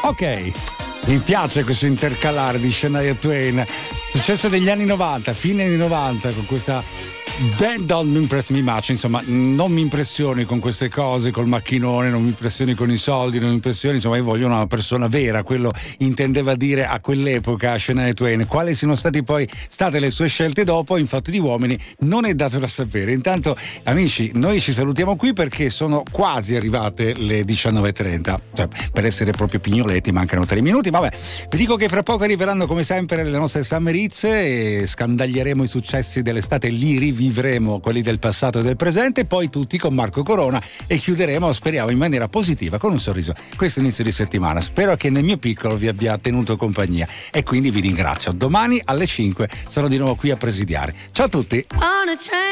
Ok, mi piace questo intercalare di Shania Twain, successo negli anni 90, fine anni 90, con questa Don't Impress Me Much, insomma, non mi impressioni con queste cose, col macchinone, non mi impressioni con i soldi, non mi impressioni, insomma, io voglio una persona vera, quello intendeva dire a quell'epoca Shania Twain. Quali siano stati poi state le sue scelte dopo, in Fatto di Uomini, non è dato da sapere. Intanto, amici, noi ci salutiamo qui perché sono quasi arrivate le 19:30, cioè, per essere proprio pignoletti mancano 3 minuti, vabbè, vi dico che fra poco arriveranno come sempre le nostre Summer Hits e scandaglieremo i successi dell'estate, li rivivremo, quelli del passato e del presente, poi tutti con Marco Corona e chiuderemo, speriamo, in maniera positiva, con un sorriso questo inizio di settimana. Spero che nel mio piccolo vi abbia tenuto compagnia e quindi vi ringrazio. Domani alle 5 sarò di nuovo qui a presidiare. Ciao a tutti.